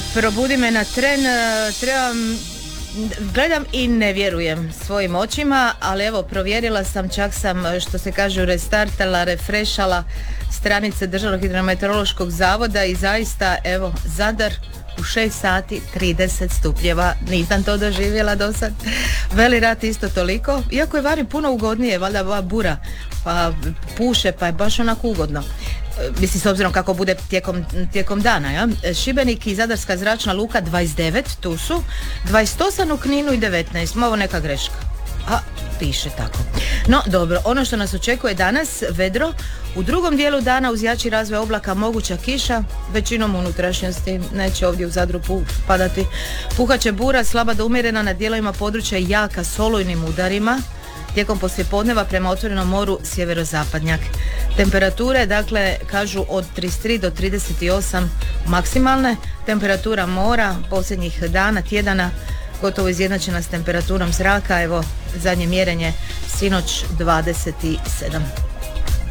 Probudi me na tren, trebam, gledam i ne vjerujem svojim očima, ali evo provjerila sam, čak sam što se kaže restartala, refrešala stranice Državnog hidrometeorološkog zavoda i zaista evo Zadar u 6 sati 30 stupnjeva, nisam to doživjela do sad. Veli Rat isto toliko, iako je vani puno ugodnije, valjda ova bura pa puše, pa je baš onako ugodno. Mislim, s obzirom kako bude tijekom dana, ja? Šibenik i Zadarska zračna luka 29, tu su 28 u Kninu i 19, ovo neka greška, a piše tako. No dobro, ono što nas očekuje danas, vedro, u drugom dijelu dana uz jači razvoj oblaka moguća kiša, većinom unutrašnjosti, neće ovdje u Zadru padati. Puhaće bura, slaba do umjerena na dijelovima područja jaka s olujnim udarima, tijekom poslijepodneva prema otvorenom moru sjeverozapadnjak. Temperature, dakle, kažu od 33 do 38 maksimalne, temperatura mora posljednjih dana, tjedana, gotovo izjednačena s temperaturom zraka, evo zadnje mjerenje sinoć 27.